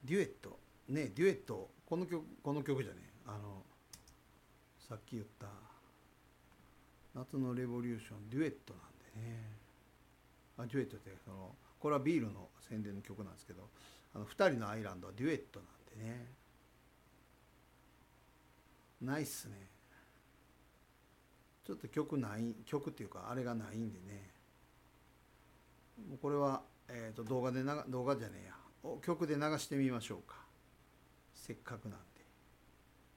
デュエットね、デュエット、この曲じゃね、さっき言った夏のレボリューションデュエットなんでね。デュエットってこれはビールの宣伝の曲なんですけど、2人のアイランドはデュエットなんでね。ないっすね。ちょっと曲っていうかあれがないんでね。もうこれは、動画じゃねえや、曲で流してみましょうか。せっかくなんで。